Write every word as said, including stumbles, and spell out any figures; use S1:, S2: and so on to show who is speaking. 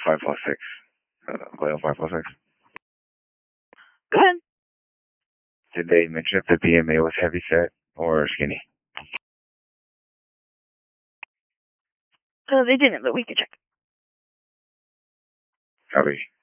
S1: five four six. Uh, Glale five four six.
S2: Go ahead.
S1: Did they mention if the P M A was heavy set or skinny?
S2: Uh, they didn't, but we can check.
S1: Copy.